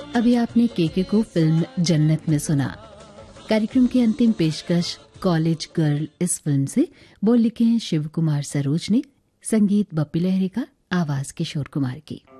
अभी आपने केके को फिल्म जन्नत में सुना। कार्यक्रम की अंतिम पेशकश कॉलेज गर्ल इस फिल्म से बोल लिखे हैं शिव कुमार सरोज ने, संगीत बप्पी लहरी का, आवाज किशोर कुमार की।